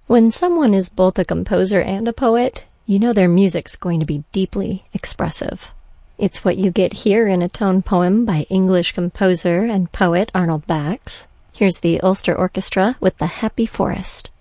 When someone is both a composer and a poet, you know their music's going to be deeply expressive. It's what you get here in a tone poem by English composer and poet Arnold Bax. Here's the Ulster Orchestra with The Happy Forest.